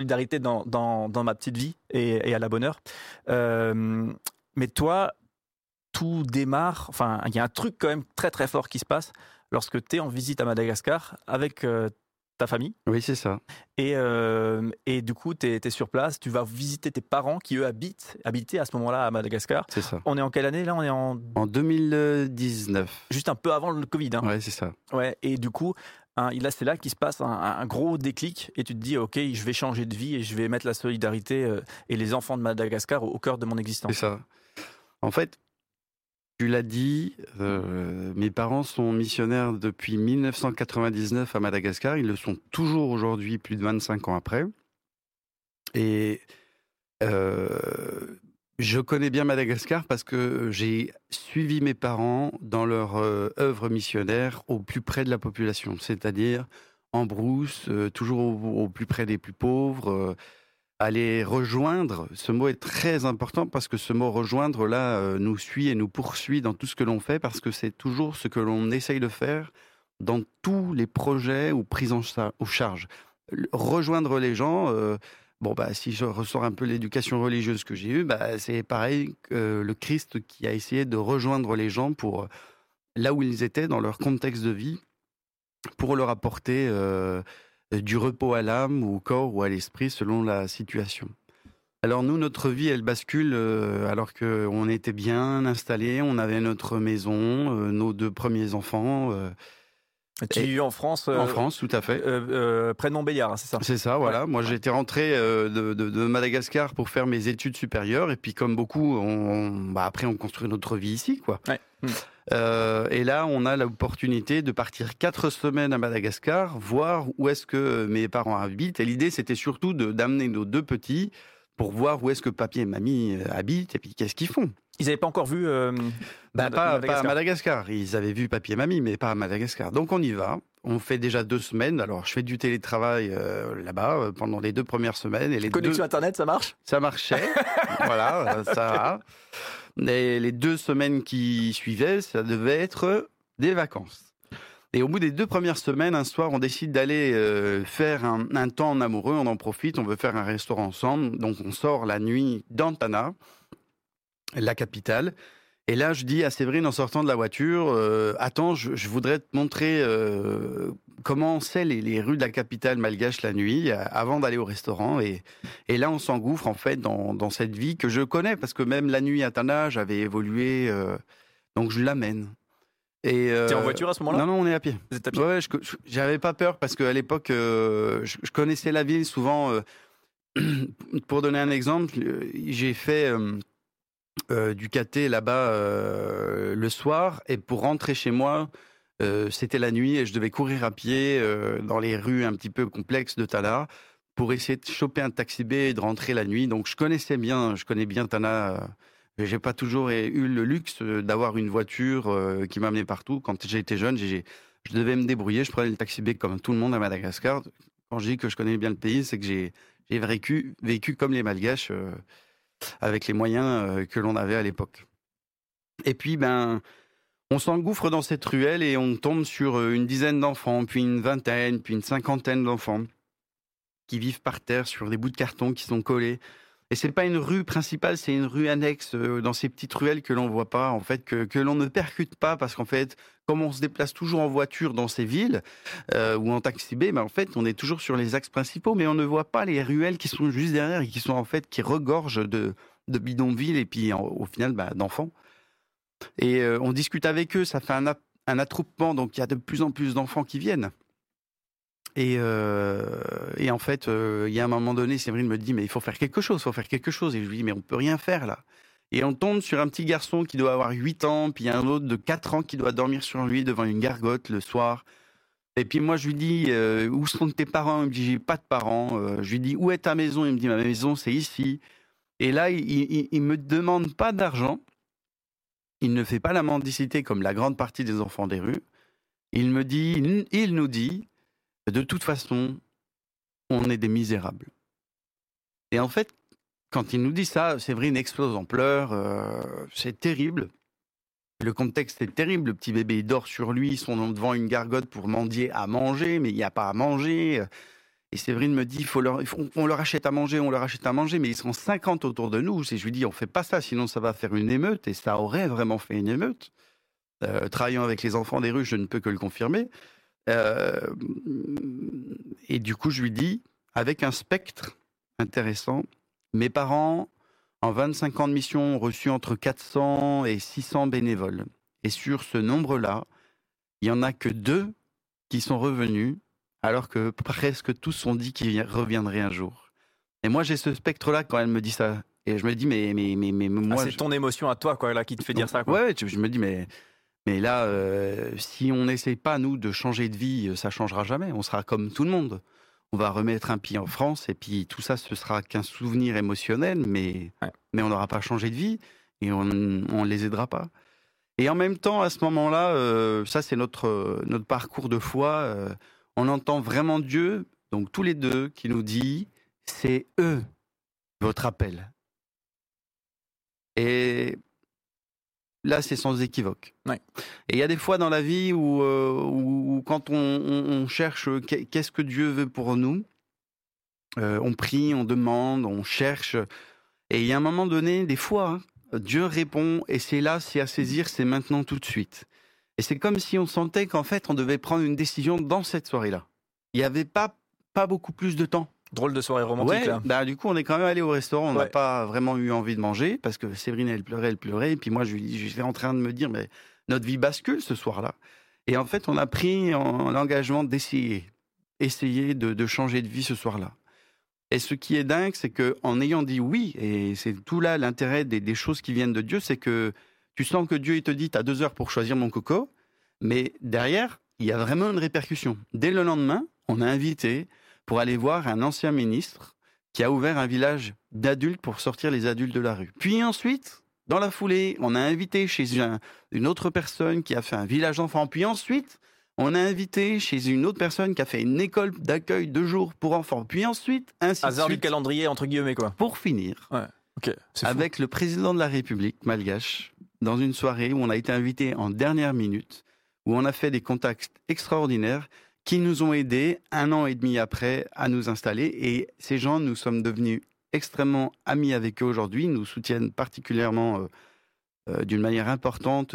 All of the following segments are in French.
solidarité dans ma petite vie et à la bonne heure. Mais toi, tout démarre, enfin, il y a un truc quand même très très fort qui se passe lorsque tu es en visite à Madagascar avec ta famille. Oui, c'est ça. Et du coup, tu es sur place, tu vas visiter tes parents qui, eux, habitaient à ce moment-là à Madagascar. C'est ça. On est en quelle année là? On est En 2019. juste un peu avant le Covid. Hein. Ouais, c'est ça. Ouais, et du coup, là, c'est là qu'il se passe un gros déclic et tu te dis, ok, je vais changer de vie et je vais mettre la solidarité et les enfants de Madagascar au cœur de mon existence. C'est ça. En fait, tu l'as dit, mes parents sont missionnaires depuis 1999 à Madagascar. Ils le sont toujours aujourd'hui, plus de 25 ans après. Et je connais bien Madagascar parce que j'ai suivi mes parents dans leur œuvre missionnaire au plus près de la population, c'est-à-dire en brousse, toujours au plus près des plus pauvres, aller rejoindre. Ce mot est très important parce que ce mot rejoindre, là, nous suit et nous poursuit dans tout ce que l'on fait parce que c'est toujours ce que l'on essaye de faire dans tous les projets ou prises en charge. Rejoindre les gens... si je ressors un peu l'éducation religieuse que j'ai eue, c'est pareil que le Christ qui a essayé de rejoindre les gens pour là où ils étaient dans leur contexte de vie, pour leur apporter du repos à l'âme ou au corps ou à l'esprit selon la situation. Alors nous, notre vie, elle bascule alors qu'on était bien installés, on avait notre maison, nos 2 premiers enfants. Tu vis en France En France, tout à fait. Près de Montbéliard, hein, c'est ça? C'est ça, voilà. Moi, j'étais rentré de Madagascar pour faire mes études supérieures. Et puis, comme beaucoup, après, on construit notre vie ici, quoi. Ouais. Et là, on a l'opportunité de partir 4 semaines à Madagascar, voir où est-ce que mes parents habitent. Et l'idée, c'était surtout d'amener nos 2 petits pour voir où est-ce que papy et mamie habitent et puis qu'est-ce qu'ils font. Ils n'avaient pas encore vu pas à Madagascar. Ils avaient vu papy et mamie, mais pas à Madagascar. Donc on y va. On fait déjà 2 semaines. Alors je fais du télétravail là-bas pendant les 2 premières semaines. Et connexion Internet, ça marche? Ça marchait. Voilà, ça va. Et les 2 semaines qui suivaient, ça devait être des vacances. Et au bout des 2 premières semaines, un soir, on décide d'aller faire un temps en amoureux. On en profite, on veut faire un restaurant ensemble. Donc on sort la nuit dans Tana, la capitale. Et là, je dis à Séverine, en sortant de la voiture, attends, je voudrais te montrer comment c'est les rues de la capitale malgache la nuit, avant d'aller au restaurant. Et là, on s'engouffre en fait dans cette vie que je connais, parce que même la nuit à Tana, j'avais évolué, donc je l'amène. T'es en voiture à ce moment-là? Non, on est à pied. Vous êtes à pied? Ouais, j'avais pas peur, parce qu'à l'époque, je connaissais la ville souvent. Pour donner un exemple, j'ai fait... du caté là-bas le soir, et pour rentrer chez moi, c'était la nuit et je devais courir à pied dans les rues un petit peu complexes de Tana pour essayer de choper un taxi B et de rentrer la nuit. Donc je connais bien Tana. J'ai pas toujours eu le luxe d'avoir une voiture qui m'amenait partout. Quand j'étais jeune, je devais me débrouiller. Je prenais le taxi B comme tout le monde à Madagascar. Quand je dis que je connais bien le pays, c'est que j'ai vécu comme les Malgaches, avec les moyens que l'on avait à l'époque. Et puis, on s'engouffre dans cette ruelle et on tombe sur une dizaine d'enfants, puis une vingtaine, puis une cinquantaine d'enfants qui vivent par terre sur des bouts de carton qui sont collés. Et c'est pas une rue principale, c'est une rue annexe dans ces petites ruelles que l'on voit pas, en fait, que l'on ne percute pas, parce qu'en fait, comme on se déplace toujours en voiture dans ces villes ou en taxi B, en fait, on est toujours sur les axes principaux, mais on ne voit pas les ruelles qui sont juste derrière et qui sont en fait qui regorgent de bidonvilles et puis au final d'enfants. Et on discute avec eux, ça fait un attroupement, donc il y a de plus en plus d'enfants qui viennent. Et en fait, il y a un moment donné, Séverine me dit, mais il faut faire quelque chose. Et je lui dis, mais on peut rien faire là. Et on tombe sur un petit garçon qui doit avoir 8 ans, puis il y a un autre de 4 ans qui doit dormir sur lui devant une gargote le soir. Et puis moi, je lui dis, où sont tes parents? Il me dit, j'ai pas de parents. Je lui dis, où est ta maison? Il me dit, ma maison, c'est ici. Et là, il me demande pas d'argent. Il ne fait pas la mendicité comme la grande partie des enfants des rues. Il nous dit, de toute façon, on est des misérables. Et en fait, quand il nous dit ça, Séverine explose en pleurs. C'est terrible. Le contexte est terrible. Le petit bébé, il dort sur lui. Ils sont devant une gargote pour mendier à manger, mais il n'y a pas à manger. Et Séverine me dit, on leur achète à manger, mais ils sont 50 autour de nous. Et je lui dis, on fait pas ça, sinon ça va faire une émeute. Et ça aurait vraiment fait une émeute. Travaillant avec les enfants des rues, je ne peux que le confirmer. Et du coup, je lui dis, avec un spectre intéressant, mes parents, en 25 ans de mission, ont reçu entre 400 et 600 bénévoles. Et sur ce nombre-là, il n'y en a que 2 qui sont revenus, alors que presque tous ont dit qu'ils reviendraient un jour. Et moi, j'ai ce spectre-là quand elle me dit ça. Et je me dis, mais moi... c'est ton émotion à toi, quoi, là, qui te fait dire ça, quoi. Ouais, je me dis, mais là, si on n'essaie pas, nous, de changer de vie, ça ne changera jamais. On sera comme tout le monde. On va remettre un pied en France, et puis tout ça, ce sera qu'un souvenir émotionnel, mais on n'aura pas changé de vie, et on ne les aidera pas. Et en même temps, à ce moment-là, ça c'est notre parcours de foi, on entend vraiment Dieu, donc tous les deux, qui nous dit, c'est eux, votre appel. Et là, c'est sans équivoque. Ouais. Et il y a des fois dans la vie où quand on cherche qu'est-ce que Dieu veut pour nous, on prie, on demande, on cherche, et il y a un moment donné, des fois, Dieu répond, et c'est là, c'est à saisir, c'est maintenant, tout de suite. Et c'est comme si on sentait qu'en fait, on devait prendre une décision dans cette soirée-là. Il n'y avait pas beaucoup plus de temps. Drôle de soirée romantique, là. Bah, du coup, on est quand même allé au restaurant, on n'a pas vraiment eu envie de manger, parce que Séverine, elle pleurait, et puis moi, j'étais en train de me dire, mais notre vie bascule ce soir-là. Et en fait, on a pris l'engagement d'essayer de changer de vie ce soir-là. Et ce qui est dingue, c'est qu'en ayant dit oui, et c'est tout là l'intérêt des choses qui viennent de Dieu, c'est que tu sens que Dieu il te dit, tu as 2 heures pour choisir mon coco, mais derrière, il y a vraiment une répercussion. Dès le lendemain, on a invité pour aller voir un ancien ministre qui a ouvert un village d'adultes pour sortir les adultes de la rue. Puis ensuite, dans la foulée, on a invité chez une autre personne qui a fait un village d'enfants. Puis ensuite, on a invité chez une autre personne qui a fait une école d'accueil 2 jours pour enfants. Puis ensuite, ainsi de Hasard suite. du calendrier, entre guillemets, quoi. Pour finir, Okay, avec le président de la République malgache, dans une soirée où on a été invité en dernière minute, où on a fait des contacts extraordinaires qui nous ont aidés 1 an et demi après à nous installer. Et ces gens, nous sommes devenus extrêmement amis avec eux aujourd'hui, nous soutiennent particulièrement d'une manière importante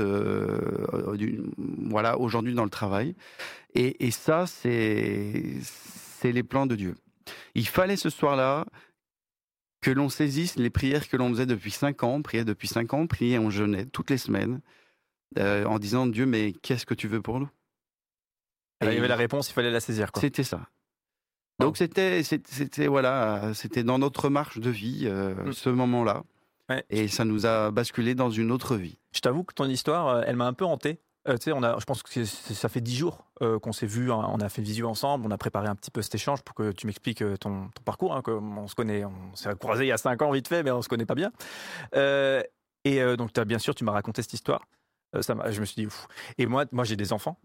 aujourd'hui dans le travail. Et ça, c'est les plans de Dieu. Il fallait ce soir-là que l'on saisisse les prières que l'on faisait depuis 5 ans, prier, on jeûnait toutes les semaines, en disant, Dieu, mais qu'est-ce que tu veux pour nous ? Il y avait la réponse, il fallait la saisir, quoi. C'était ça. Donc c'était dans notre marche de vie, ce moment-là. Ouais. Et ça nous a basculé dans une autre vie. Je t'avoue que ton histoire, elle m'a un peu hanté. Tu sais, je pense que ça fait 10 jours qu'on s'est vus, on a fait une visio ensemble, on a préparé un petit peu cet échange pour que tu m'expliques ton parcours. On se connaît, on s'est croisés il y a 5 ans vite fait, mais on se connaît pas bien. Donc bien sûr, tu m'as raconté cette histoire. Je me suis dit, ouf. Et moi j'ai des enfants,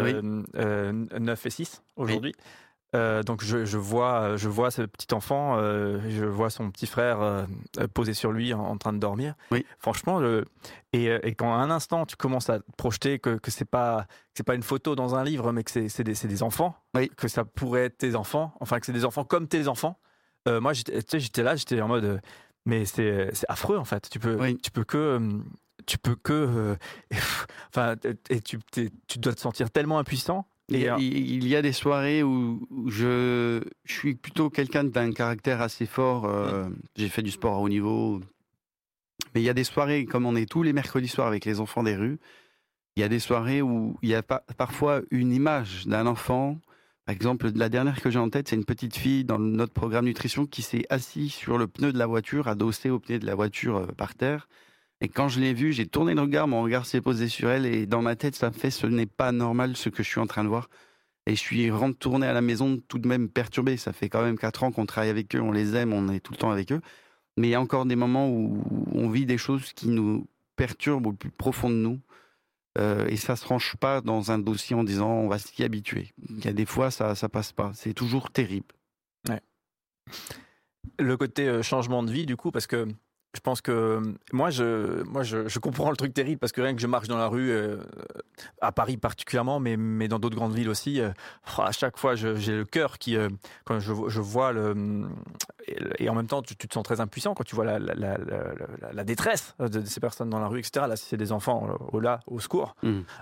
9 et 6 aujourd'hui. Oui. Donc je vois ce petit enfant, je vois son petit frère posé sur lui en train de dormir. Oui. Franchement, et quand à un instant tu commences à te projeter que c'est pas une photo dans un livre, mais que c'est des enfants, oui. Que ça pourrait être tes enfants, enfin que c'est des enfants comme tes enfants. Moi j'étais là, j'étais en mode, mais c'est affreux en fait. Tu peux que et tu dois te sentir tellement impuissant. Il y a des soirées où je suis plutôt quelqu'un d'un caractère assez fort. J'ai fait du sport à haut niveau. Mais il y a des soirées, comme on est tous les mercredis soirs avec les enfants des rues, il y a des soirées où il y a parfois une image d'un enfant. Par exemple, la dernière que j'ai en tête, c'est une petite fille dans notre programme nutrition qui s'est assise sur le pneu de la voiture, adossée au pneu de la voiture par terre. Et quand je l'ai vue, j'ai tourné le regard, mon regard s'est posé sur elle, et dans ma tête, ça me fait, ce n'est pas normal ce que je suis en train de voir. Et je suis retourné à la maison tout de même perturbé. Ça fait quand même 4 ans qu'on travaille avec eux, on les aime, on est tout le temps avec eux. Mais il y a encore des moments où on vit des choses qui nous perturbent au plus profond de nous. Et ça ne se range pas dans un dossier en disant on va s'y habituer. Il y a des fois, ça ne passe pas. C'est toujours terrible. Ouais. Le côté changement de vie, du coup, parce que Je pense que je comprends le truc terrible parce que rien que je marche dans la rue, à Paris particulièrement, mais dans d'autres grandes villes aussi, à chaque fois j'ai le cœur qui, quand je vois et en même temps tu te sens très impuissant quand tu vois la détresse de ces personnes dans la rue, etc. Là, si c'est des enfants, au secours.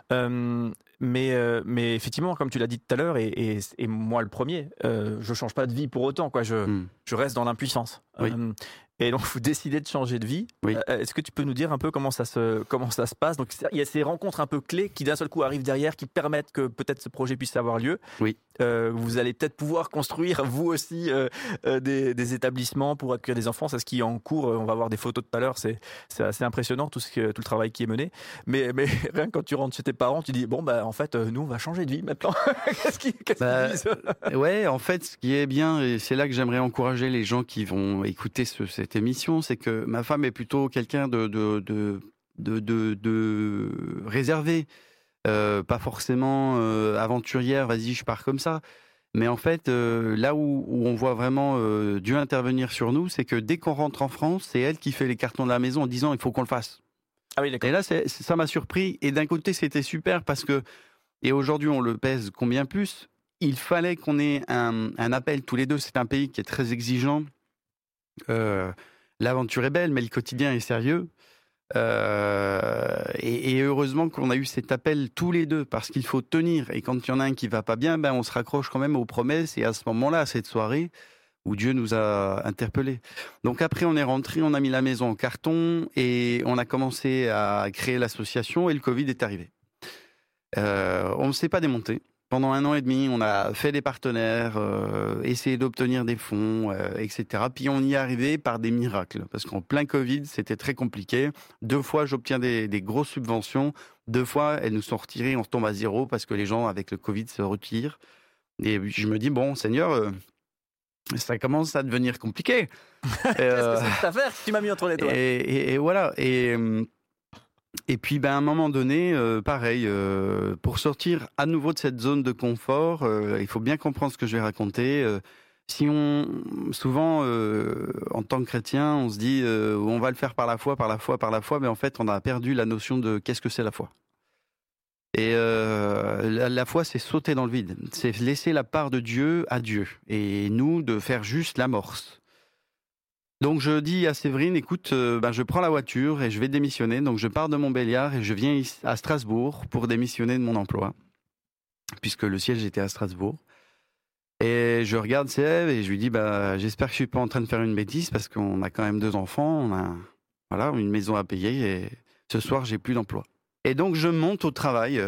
Mais effectivement, comme tu l'as dit tout à l'heure, et moi le premier, je change pas de vie pour autant, quoi. Je reste dans l'impuissance. Oui. Et donc, vous décidez de changer de vie. Oui. Est-ce que tu peux nous dire un peu comment ça se passe? Donc, il y a ces rencontres un peu clés qui d'un seul coup arrivent derrière, qui permettent que peut-être ce projet puisse avoir lieu. Oui. Vous allez peut-être pouvoir construire vous aussi des établissements pour accueillir des enfants. C'est ce qui est en cours. On va voir des photos tout à l'heure. C'est assez impressionnant tout le travail qui est mené. Mais rien que quand tu rentres chez tes parents, tu dis bon en fait nous on va changer de vie maintenant. Qu'est-ce qu'ils disent? Ouais, en fait, ce qui est bien, et c'est là que j'aimerais encourager les gens qui vont écouter cette émission, c'est que ma femme est plutôt quelqu'un de réservé, pas forcément aventurière. Vas-y, je pars comme ça. Mais en fait, là où on voit vraiment Dieu intervenir sur nous, c'est que dès qu'on rentre en France, c'est elle qui fait les cartons de la maison en disant il faut qu'on le fasse. Ah oui, d'accord. Et là, ça m'a surpris. Et d'un côté, c'était super parce que, et aujourd'hui, on le pèse combien plus. Il fallait qu'on ait un appel tous les deux. C'est un pays qui est très exigeant. L'aventure est belle, mais le quotidien est sérieux. Et heureusement qu'on a eu cet appel tous les deux, parce qu'il faut tenir. Et quand il y en a un qui va pas bien, on se raccroche quand même aux promesses. Et à ce moment-là, à cette soirée où Dieu nous a interpellés. Donc après, on est rentré, on a mis la maison en carton et on a commencé à créer l'association et le Covid est arrivé. On ne s'est pas démonté. Pendant 1 an et demi, on a fait des partenaires, essayé d'obtenir des fonds, etc. Puis on y est arrivé par des miracles. Parce qu'en plein Covid, c'était très compliqué. 2 fois, j'obtiens des grosses subventions. 2 fois, elles nous sont retirées, on tombe à 0 parce que les gens, avec le Covid, se retirent. Et je me dis, bon, Seigneur, ça commence à devenir compliqué. Qu'est-ce que c'est cette affaire que tu m'as mis entre les doigts? Et voilà. Et puis, à un moment donné, pareil, pour sortir à nouveau de cette zone de confort, il faut bien comprendre ce que je vais raconter. Souvent, en tant que chrétien, on se dit, on va le faire par la foi, mais en fait, on a perdu la notion de qu'est-ce que c'est la foi. Et la foi, c'est sauter dans le vide, c'est laisser la part de Dieu à Dieu, et nous, de faire juste l'amorce. Donc je dis à Séverine, écoute, je prends la voiture et je vais démissionner. Donc je pars de Montbéliard et je viens à Strasbourg pour démissionner de mon emploi, puisque le siège était à Strasbourg. Et je regarde Sève et je lui dis, j'espère que je suis pas en train de faire une bêtise parce qu'on a quand même 2 enfants, on a une maison à payer et ce soir j'ai plus d'emploi. Et donc je monte au travail.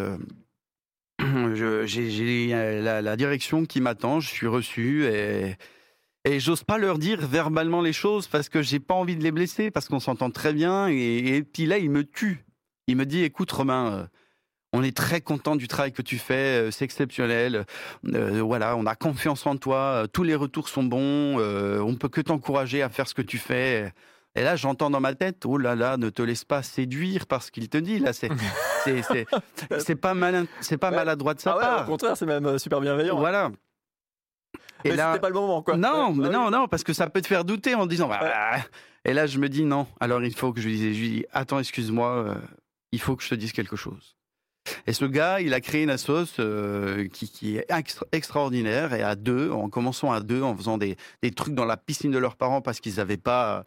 J'ai la direction qui m'attend, je suis reçu et j'ose pas leur dire verbalement les choses parce que j'ai pas envie de les blesser, parce qu'on s'entend très bien. Et puis là, il me tue. Il me dit, écoute Romain, on est très content du travail que tu fais, c'est exceptionnel. Voilà, on a confiance en toi, tous les retours sont bons, on peut que t'encourager à faire ce que tu fais. Et là, j'entends dans ma tête, oh là là, ne te laisse pas séduire par ce qu'il te dit. Là, c'est pas malin, c'est pas maladroit de sa part. Au contraire, c'est même super bienveillant. Voilà. Et là, c'était pas le moment, quoi. Non, parce que ça peut te faire douter en disant. Et là, je me dis non. Alors, il faut que je lui dise, attends, excuse-moi, il faut que je te dise quelque chose. Et ce gars, il a créé une assoce qui est extraordinaire, et à 2, en commençant à 2, en faisant des trucs dans la piscine de leurs parents parce qu'ils n'avaient pas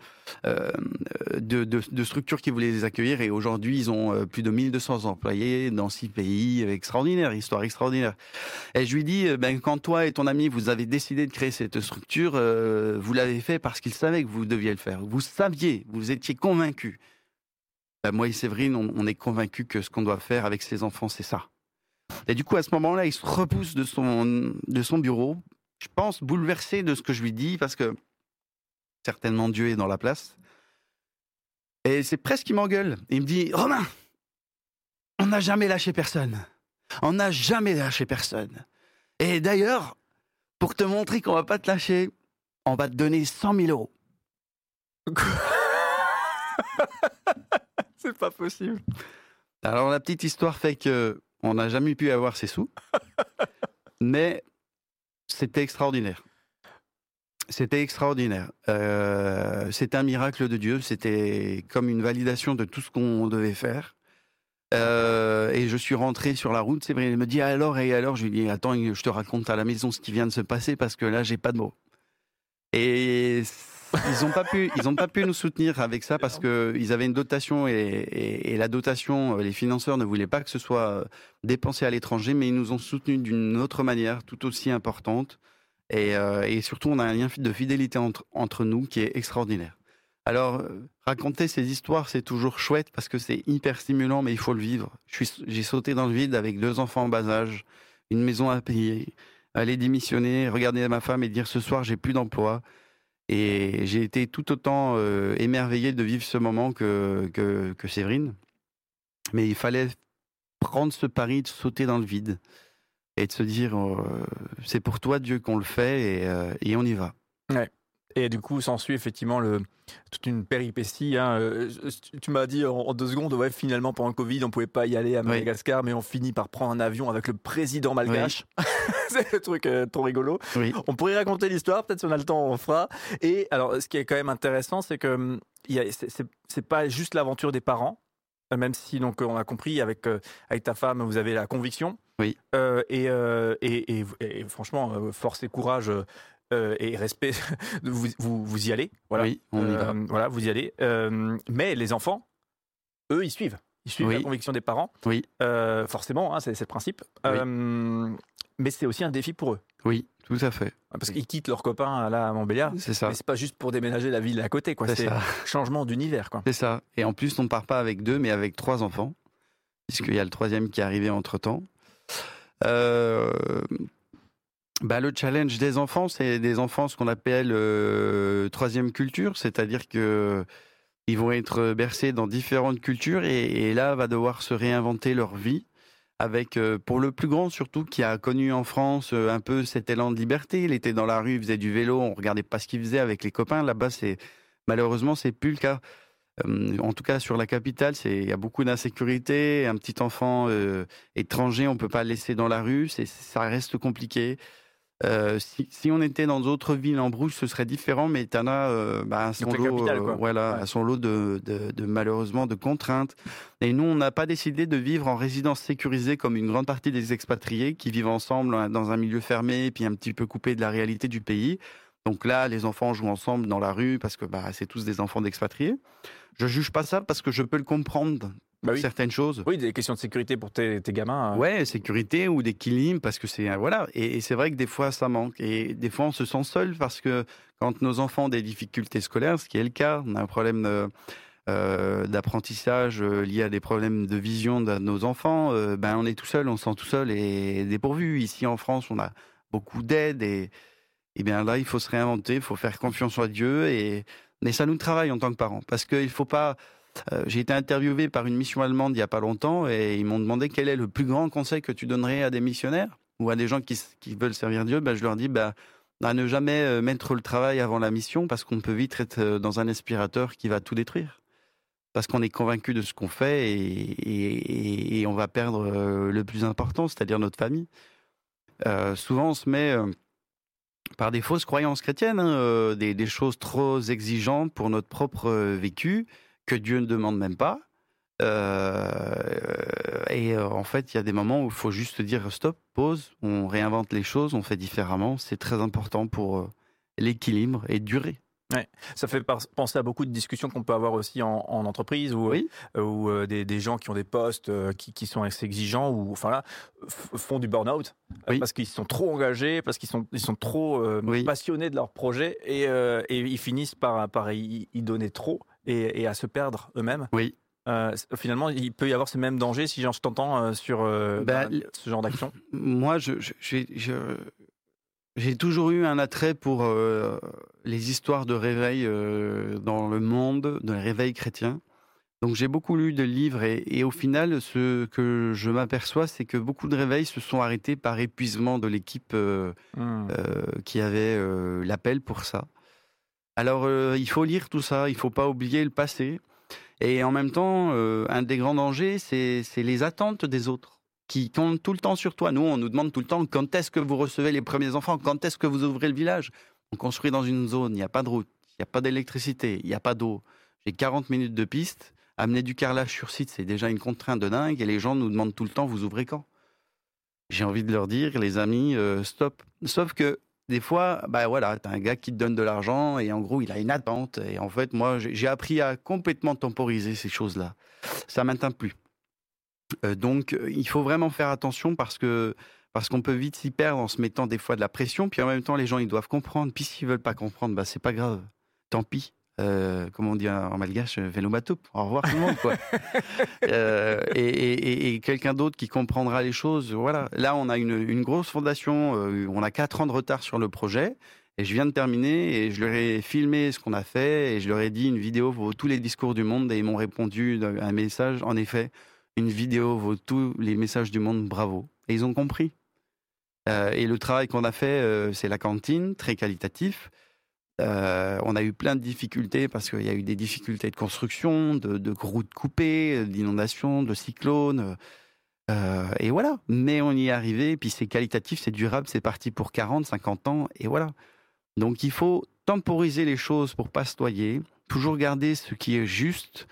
de structure qui voulait les accueillir. Et aujourd'hui, ils ont plus de 1200 employés dans 6 pays. Extraordinaire, histoire extraordinaire. Et je lui dis, quand toi et ton ami, vous avez décidé de créer cette structure, vous l'avez fait parce qu'ils savaient que vous deviez le faire. Vous saviez, vous étiez convaincus. Moi et Séverine, on est convaincus que ce qu'on doit faire avec ses enfants, c'est ça. Et du coup, à ce moment-là, il se repousse de son bureau, je pense bouleversé de ce que je lui dis, parce que certainement Dieu est dans la place. Et c'est presque qu'il m'engueule. Il me dit, Romain, on n'a jamais lâché personne. On n'a jamais lâché personne. Et d'ailleurs, pour te montrer qu'on va pas te lâcher, on va te donner 100 000 euros. C'est pas possible. Alors la petite histoire fait que on n'a jamais pu avoir ces sous, mais c'était extraordinaire. C'était extraordinaire. C'était un miracle de Dieu. C'était comme une validation de tout ce qu'on devait faire. Et je suis rentré sur la route. Séverine elle me dit alors et alors. Je lui dis attends, je te raconte à la maison ce qui vient de se passer parce que là j'ai pas de mots. Et ils ont pas pu nous soutenir avec ça parce que ils avaient une dotation et la dotation, les financeurs ne voulaient pas que ce soit dépensé à l'étranger, mais ils nous ont soutenus d'une autre manière, tout aussi importante. Et surtout, on a un lien de fidélité entre nous qui est extraordinaire. Alors, raconter ces histoires, c'est toujours chouette parce que c'est hyper stimulant, mais il faut le vivre. J'ai sauté dans le vide avec 2 enfants en bas âge, une maison à payer, aller démissionner, regarder ma femme et dire ce soir, j'ai plus d'emploi. Et j'ai été tout autant émerveillé de vivre ce moment que Séverine. Mais il fallait prendre ce pari de sauter dans le vide et de se dire c'est pour toi Dieu qu'on le fait et on y va. Ouais. Et du coup, s'ensuit effectivement toute une péripétie. Hein. Tu m'as dit en 2 secondes, ouais, finalement, pendant le Covid, on ne pouvait pas y aller à Madagascar, mais on finit par prendre un avion avec le président malgache. Oui. C'est le truc trop rigolo. Oui. On pourrait raconter l'histoire, peut-être si on a le temps, on fera. Et alors, ce qui est quand même intéressant, c'est que c'est pas juste l'aventure des parents, même si donc on a compris avec ta femme, vous avez la conviction. Oui. Et franchement, force et courage. Et respect, vous y allez. Voilà. Oui, on y va. Voilà, vous y allez. Mais les enfants, eux, ils suivent. Ils suivent la conviction des parents. Oui. Forcément, hein, c'est le principe. Oui. Mais c'est aussi un défi pour eux. Oui, tout à fait. Parce qu'ils quittent leurs copains là à Montbéliard. C'est ça. Mais c'est pas juste pour déménager la ville à côté, quoi. C'est changement d'univers, quoi. C'est ça. Et en plus, on ne part pas avec 2, mais avec 3 enfants, puisqu'il y a le 3e qui est arrivé entre-temps. Le challenge des enfants, c'est des enfants ce qu'on appelle 3e culture, c'est-à-dire que ils vont être bercés dans différentes cultures et là va devoir se réinventer leur vie avec pour le plus grand surtout qui a connu en France un peu cet élan de liberté. Il était dans la rue, il faisait du vélo, on regardait pas ce qu'il faisait avec les copains. Là-bas, malheureusement c'est plus le cas. En tout cas sur la capitale, il y a beaucoup d'insécurité. Un petit enfant étranger, on peut pas le laisser dans la rue, ça reste compliqué. Si on était dans d'autres villes en Bruges, ce serait différent, mais Tana a son lot de malheureusement de contraintes. Et nous, on n'a pas décidé de vivre en résidence sécurisée comme une grande partie des expatriés qui vivent ensemble dans un milieu fermé, puis un petit peu coupé de la réalité du pays. Donc là, les enfants jouent ensemble dans la rue parce que c'est tous des enfants d'expatriés. Je juge pas ça parce que je peux le comprendre. Certaines choses. Oui, des questions de sécurité pour tes gamins. Ouais, sécurité ou d'équilibre parce que c'est voilà. Et c'est vrai que des fois ça manque et des fois on se sent seul parce que quand nos enfants ont des difficultés scolaires, ce qui est le cas, on a un problème d'apprentissage lié à des problèmes de vision de nos enfants. On est tout seul, on se sent tout seul et dépourvu. Ici en France, on a beaucoup d'aide et bien là il faut se réinventer, il faut faire confiance en Dieu mais ça nous travaille en tant que parents parce qu'il faut pas. J'ai été interviewé par une mission allemande il n'y a pas longtemps et ils m'ont demandé quel est le plus grand conseil que tu donnerais à des missionnaires ou à des gens qui veulent servir Dieu. Je leur dis à ne jamais mettre le travail avant la mission parce qu'on peut vite être dans un aspirateur qui va tout détruire. Parce qu'on est convaincu de ce qu'on fait et on va perdre le plus important, c'est-à-dire notre famille. Souvent on se met par des fausses croyances chrétiennes, des choses trop exigeantes pour notre propre vécu, que Dieu ne demande même pas. En fait, il y a des moments où il faut juste dire stop, pause, on réinvente les choses, on fait différemment. C'est très important pour l'équilibre et durer. Ouais. Ça fait penser à beaucoup de discussions qu'on peut avoir aussi en entreprise ou des gens qui ont des postes qui sont assez exigeants ou font du burn-out parce qu'ils sont trop engagés, parce qu'ils sont trop passionnés de leur projet et ils finissent par y donner trop et à se perdre eux-mêmes. Oui. Finalement, il peut y avoir ce même danger si je t'entends sur ce genre d'action. Moi, j'ai toujours eu un attrait pour les histoires de réveil dans le monde, de réveil chrétien. Donc j'ai beaucoup lu de livres et au final, ce que je m'aperçois, c'est que beaucoup de réveils se sont arrêtés par épuisement de l'équipe qui avait l'appel pour ça. Alors il faut lire tout ça, il ne faut pas oublier le passé. Et en même temps, un des grands dangers, c'est les attentes des autres qui comptent tout le temps sur toi. Nous, on nous demande tout le temps quand est-ce que vous recevez les premiers enfants, quand est-ce que vous ouvrez le village. On construit dans une zone, il n'y a pas de route, il n'y a pas d'électricité, il n'y a pas d'eau. J'ai 40 minutes de piste. Amener du carrelage sur site, c'est déjà une contrainte de dingue. Et les gens nous demandent tout le temps, vous ouvrez quand? J'ai envie de leur dire, les amis, stop. Sauf que des fois, t'as un gars qui te donne de l'argent et en gros, il a une attente. Et en fait, moi, j'ai appris à complètement temporiser ces choses-là. Ça m'atteint plus. Donc, il faut vraiment faire attention parce qu'on peut vite s'y perdre en se mettant des fois de la pression. Puis en même temps, les gens, ils doivent comprendre. Puis s'ils veulent pas comprendre, c'est pas grave. Tant pis. Comme on dit en malgache, vélo bateau. Au revoir tout le monde, quoi. Et quelqu'un d'autre qui comprendra les choses. Voilà. Là, on a une grosse fondation. On a 4 ans de retard sur le projet. Et je viens de terminer et je leur ai filmé ce qu'on a fait et je leur ai dit une vidéo vaut tous les discours du monde et ils m'ont répondu un message. En effet, une vidéo vaut tous les messages du monde. Bravo. Et ils ont compris. Et le travail qu'on a fait, c'est la cantine, très qualitatif. On a eu plein de difficultés parce qu'il y a eu des difficultés de construction, de routes coupées, d'inondations, de cyclones. Et voilà. Mais on y est arrivé. Et puis c'est qualitatif, c'est durable, c'est parti pour 40, 50 ans. Et voilà. Donc il faut temporiser les choses pour pas se noyer. Toujours garder ce qui est juste.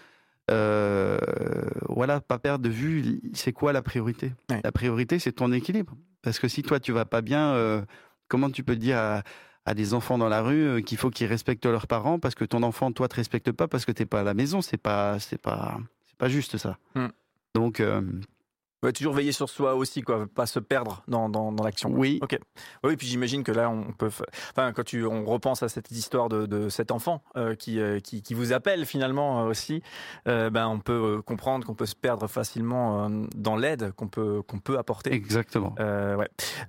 Pas perdre de vue c'est quoi la priorité. Ouais. La priorité, c'est ton équilibre. Parce que si toi, tu vas pas bien, comment tu peux dire à des enfants dans la rue qu'il faut qu'ils respectent leurs parents parce que ton enfant, toi, te respecte pas parce que t'es pas à la maison. C'est pas juste ça. Donc, ouais, toujours veiller sur soi aussi, quoi, pas se perdre dans l'action. Oui. Ok. Oui, puis j'imagine que là, quand on repense à cette histoire de cet enfant qui vous appelle finalement aussi, on peut comprendre qu'on peut se perdre facilement dans l'aide qu'on peut apporter. Exactement. Ouais.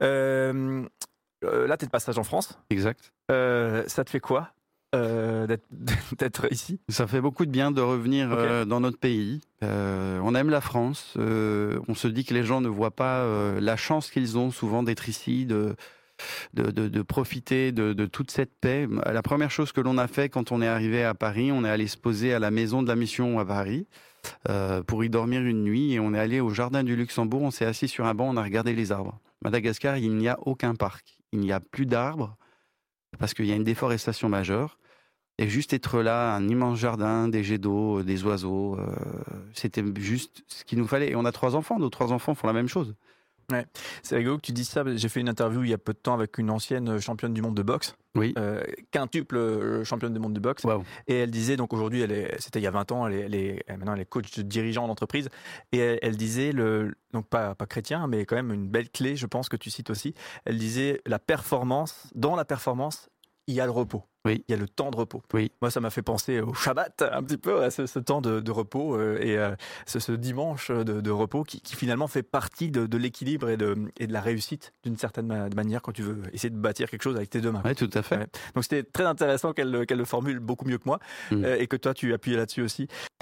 Là, t'es de passage en France. Exact. Ça te fait quoi d'être ici? Ça fait beaucoup de bien de revenir dans notre pays. On aime la France. On se dit que les gens ne voient pas la chance qu'ils ont souvent d'être ici, de profiter de toute cette paix. La première chose que l'on a fait quand on est arrivé à Paris, on est allé se poser à la maison de la mission à Paris pour y dormir une nuit et on est allé au jardin du Luxembourg. On s'est assis sur un banc, on a regardé les arbres. Madagascar, il n'y a aucun parc. Il n'y a plus d'arbres parce qu'il y a une déforestation majeure. Et juste être là, un immense jardin, des jets d'eau, des oiseaux, c'était juste ce qu'il nous fallait. Et on a 3 enfants, nos 3 enfants font la même chose. Ouais. C'est rigolo que tu dises ça. J'ai fait une interview il y a peu de temps avec une ancienne championne du monde de boxe. Oui. Quintuple championne du monde de boxe. Wow. Et elle disait, donc aujourd'hui, c'était il y a 20 ans, maintenant elle est coach de dirigeant d'entreprise. Et elle disait, donc pas chrétien, mais quand même une belle clé, je pense que tu cites aussi. Elle disait, dans la performance, il y a le repos. Oui. Il y a le temps de repos. Oui. Moi, ça m'a fait penser au Shabbat, un petit peu, à ce temps de repos et ce dimanche de repos qui finalement fait partie de l'équilibre et de la réussite d'une certaine manière quand tu veux essayer de bâtir quelque chose avec tes 2 mains. Oui, tout à fait. Ouais. Donc, c'était très intéressant qu'elle le formule beaucoup mieux que moi et que toi, tu appuyais là-dessus aussi.